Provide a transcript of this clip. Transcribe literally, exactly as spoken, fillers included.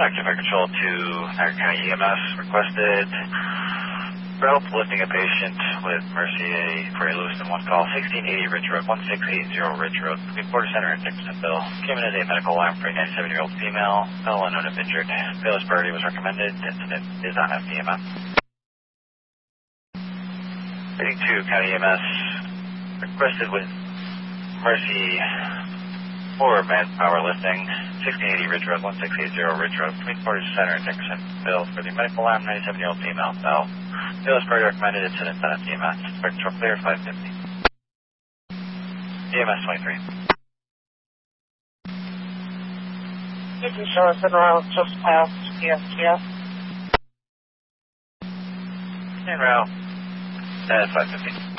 Active Air Control to Niagara County E M S requested for help lifting a patient with Mercy for a Lewiston one call, sixteen eighty Ridge Road, one six eight zero Ridge Road, between Porter Center and Dickersonville. Came in as a medical alarm for a ninety-seven-year-old female, fell unknown if injured. Bayless priority was recommended. Incident is on F D M S. Heading to County E M S, requested with Mercy for manpower lifting, sixteen eighty Ridge Road, one six eight zero Ridge Road, between Porter Center and Dickersonville for the medical alarm, ninety-seven-year-old female, fell. Bayless priority recommended. Incident on F D M S. Air Control clear, five fifty. E M S twenty-three. You can show us in route just past P S T S. En route at five fifty.